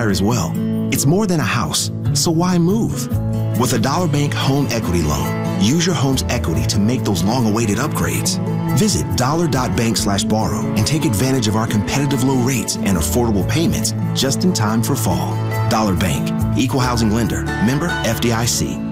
retire as well. It's more than a house, so why move? With a Dollar Bank home equity loan, use your home's equity to make those long-awaited upgrades. Visit dollar.bank/borrow and take advantage of our competitive low rates and affordable payments just in time for fall. Dollar Bank, Equal Housing Lender, member FDIC.